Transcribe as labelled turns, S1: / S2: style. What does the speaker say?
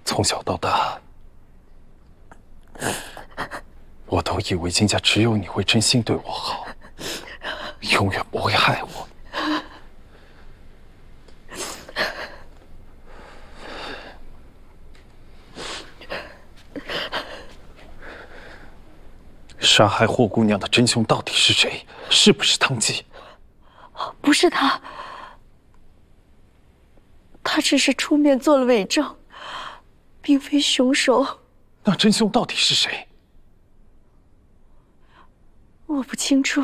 S1: 从小到大，我都以为金家只有你会真心对我好，永远不会害我。杀害霍姑娘的真凶到底是谁？是不是汤季？
S2: 不是他，他只是出面做了伪证，并非凶手。
S1: 那真凶到底是谁？
S2: 我不清楚。